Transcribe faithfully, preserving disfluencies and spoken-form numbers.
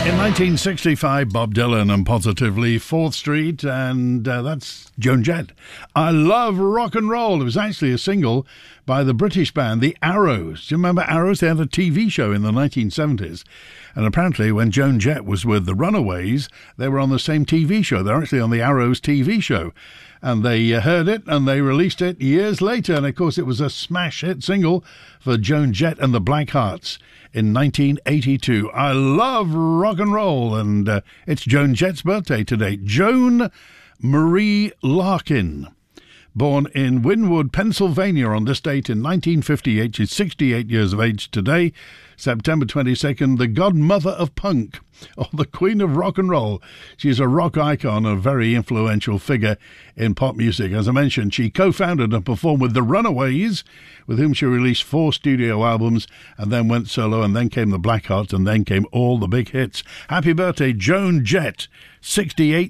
In nineteen sixty-five, Bob Dylan and Positively fourth Street, and uh, that's Joan Jett. I Love Rock and Roll. It was actually a single by the British band The Arrows. Do you remember Arrows? They had a T V show in the nineteen seventies. And apparently when Joan Jett was with the Runaways, they were on the same T V show. They're actually on the Arrows T V show. And they uh, heard it and they released it years later. And of course it was a smash hit single for Joan Jett and the Blackhearts in nineteen eighty-two. I love rock and roll. And uh, it's Joan Jett's birthday today. Joan Marie Larkin, born in Wynwood, Pennsylvania on this date in nineteen fifty-eight. She's sixty-eight years of age today, September twenty-second, the godmother of punk, or the queen of rock and roll. She's a rock icon, a very influential figure in pop music. As I mentioned, she co-founded and performed with the Runaways, with whom she released four studio albums and then went solo, and then came the Blackhearts, and then came all the big hits. Happy birthday, Joan Jett, sixty-eight